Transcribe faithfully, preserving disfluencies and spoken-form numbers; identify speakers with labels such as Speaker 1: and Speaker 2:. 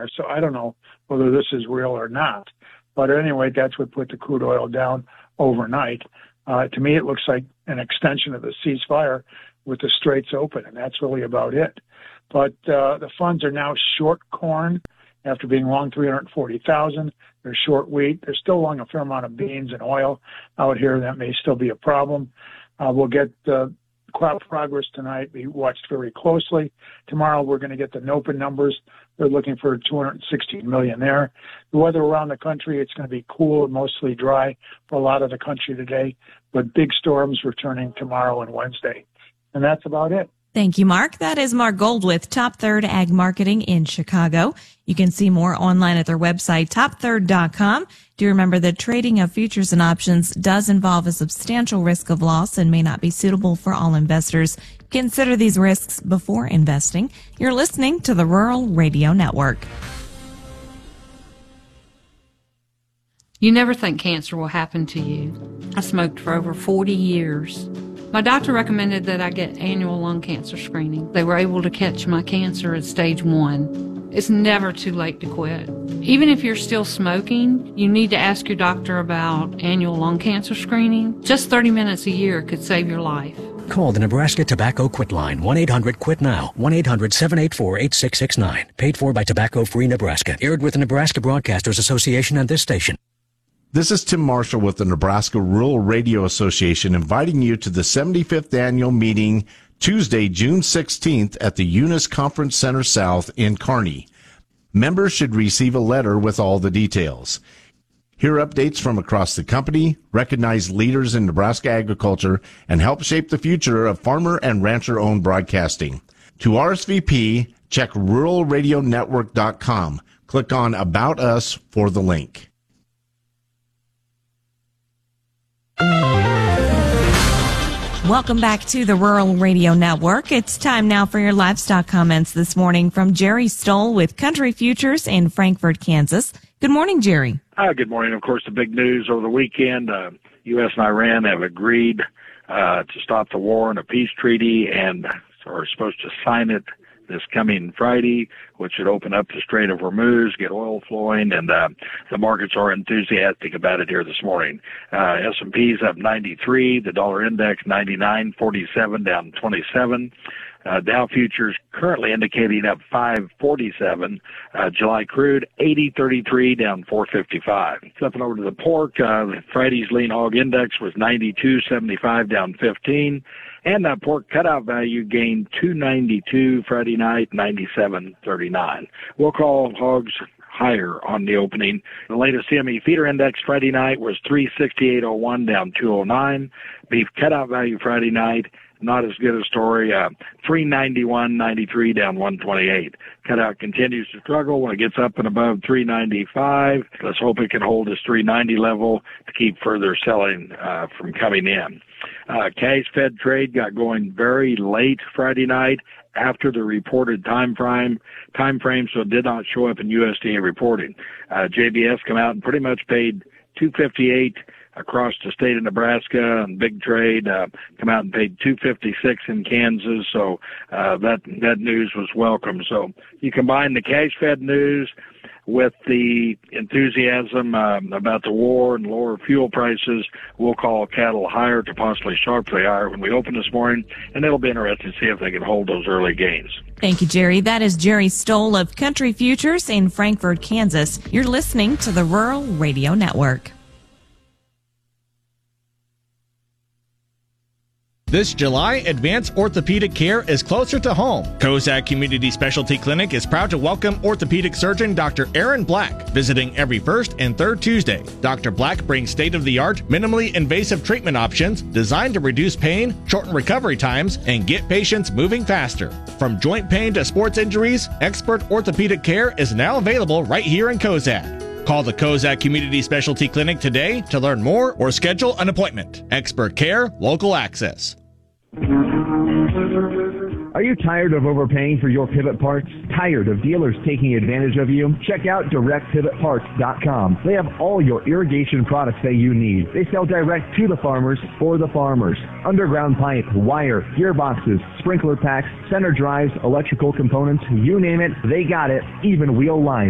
Speaker 1: there. So I don't know whether this is real or not. But anyway, that's what put the crude oil down overnight. Uh, to me, it looks like an extension of the ceasefire with the straits open, and that's really about it. But uh, the funds are now short corn after being long three hundred forty thousand. They're short wheat. They're still long a fair amount of beans and oil out here. That may still be a problem. Uh, we'll get uh, crop progress tonight. Be watched very closely. Tomorrow we're going to get the NOPA numbers. They're looking for two hundred sixteen million there. The weather around the country, it's going to be cool and mostly dry for a lot of the country today, but big storms returning tomorrow and Wednesday. And that's about it.
Speaker 2: Thank you, Mark. That is Mark Gold with Top Third Ag Marketing in Chicago. You can see more online at their website, top third dot com. Do remember that trading of futures and options does involve a substantial risk of loss and may not be suitable for all investors. Consider these risks before investing. You're listening to the Rural Radio Network.
Speaker 3: You never think cancer will happen to you. I smoked for over forty years. My doctor recommended that I get annual lung cancer screening. They were able to catch my cancer at stage one. It's never too late to quit. Even if you're still smoking, you need to ask your doctor about annual lung cancer screening. Just thirty minutes a year could save your life.
Speaker 4: Call the Nebraska Tobacco Quit Line, one eight hundred quit now, one eight hundred seven eight four eight six six nine. Paid for by Tobacco Free Nebraska. Aired with the Nebraska Broadcasters Association and this station.
Speaker 5: This is Tim Marshall with the Nebraska Rural Radio Association inviting you to the seventy-fifth annual meeting Tuesday, June sixteenth at the Eunice Conference Center South in Kearney. Members should receive a letter with all the details. Hear updates from across the company, recognize leaders in Nebraska agriculture, and help shape the future of farmer and rancher-owned broadcasting. To R S V P, check rural radio network dot com. Click on About Us for the link.
Speaker 2: Welcome back to the Rural Radio Network. It's time now for your livestock comments this morning from Jerry Stoll with Country Futures in Frankfort, Kansas. Good morning, Jerry.
Speaker 6: Uh, good morning. Of course, the big news over the weekend, uh, U S and Iran have agreed uh, to stop the war in a peace treaty and are supposed to sign it this coming Friday, which should open up the Strait of Hormuz, get oil flowing, and uh, the markets are enthusiastic about it here this morning. Uh, S and P's up ninety-three, the dollar index ninety-nine forty-seven, down twenty-seven. Uh, Dow futures currently indicating up five forty-seven. Uh, July crude eighty thirty-three, down four fifty-five. Flipping over to the pork, uh, Friday's lean hog index was ninety-two seventy-five, down fifteen. And that pork cutout value gained two ninety-two Friday night, ninety-seven thirty-nine. We'll call hogs higher on the opening. The latest C M E feeder index Friday night was three sixty-eight oh one, down two oh nine. Beef cutout value Friday night, not as good a story. Uh, three ninety-one ninety-three, down one twenty-eight. Cutout continues to struggle when it gets up and above three ninety-five. Let's hope it can hold this three ninety level to keep further selling uh, from coming in. Uh, cash fed trade got going very late Friday night after the reported time frame, time frame, so it did not show up in U S D A reporting. Uh, J B S come out and pretty much paid two fifty-eight across the state of Nebraska, and big trade uh, come out and paid two fifty-six in Kansas. So uh, that that news was welcome. So you combine the cash fed news with the enthusiasm um, about the war and lower fuel prices, we'll call cattle higher to possibly sharply higher when we open this morning, and it'll be interesting to see if they can hold those early gains.
Speaker 2: Thank you, Jerry. That is Jerry Stoll of Country Futures in Frankfort, Kansas. You're listening to the Rural Radio Network.
Speaker 7: This July, advanced orthopedic care is closer to home. Kozak Community Specialty Clinic is proud to welcome orthopedic surgeon Doctor Aaron Black, visiting every first and third Tuesday. Doctor Black brings state-of-the-art, minimally invasive treatment options designed to reduce pain, shorten recovery times, and get patients moving faster. From joint pain to sports injuries, expert orthopedic care is now available right here in Kozak. Call the Kozak Community Specialty Clinic today to learn more or schedule an appointment. Expert care, local access.
Speaker 8: Are you tired of overpaying for your pivot parts? Tired of dealers taking advantage of you? Check out direct pivot parts dot com. They have all your irrigation products that you need. They sell direct to the farmers for the farmers. Underground pipe, wire, gearboxes, sprinkler packs, center drives, electrical components, you name it, they got it, even wheel lines.